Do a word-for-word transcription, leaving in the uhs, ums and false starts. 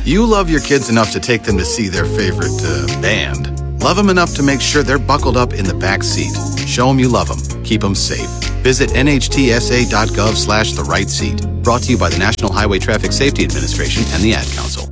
You love your kids enough to take them to see their favorite uh, band. Love them enough to make sure they're buckled up in the back seat. Show them you love them. Keep them safe. Visit N H T S A dot gov slash the right seat. Brought to you by the National Highway Traffic Safety Administration and the Ad Council.